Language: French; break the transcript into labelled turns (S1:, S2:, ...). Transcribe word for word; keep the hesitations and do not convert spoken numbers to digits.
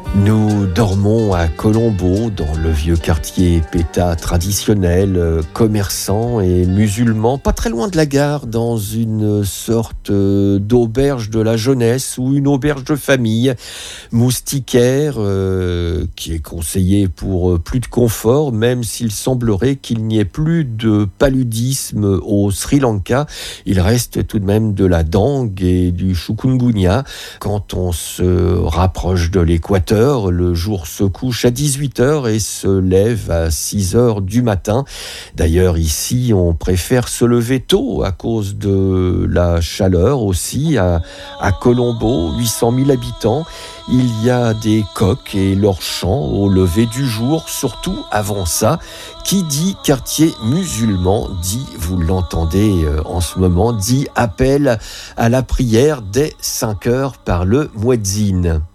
S1: Nous dormons à Colombo, dans le vieux quartier Péta traditionnel, euh, commerçants et musulmans, pas très loin de la gare, dans une sorte euh, d'auberge de la jeunesse ou une auberge de famille, moustiquaire, euh, qui est conseillée pour euh, plus de confort, même s'il semblerait qu'il n'y ait plus de paludisme au Sri Lanka. Il reste tout de même de la dengue et du chikungunya. Quand on se rapproche de l'équateur, le jour se couche à dix-huit heures et se lève à six heures du matin. D'ailleurs, ici, on préfère se lever tôt à cause de la chaleur aussi. À, à Colombo, huit cent mille habitants, il y a des coqs et leurs chants au lever du jour, surtout avant ça. Qui dit quartier musulman dit, vous l'entendez en ce moment, dit appel à la prière dès cinq heures par le muezzin.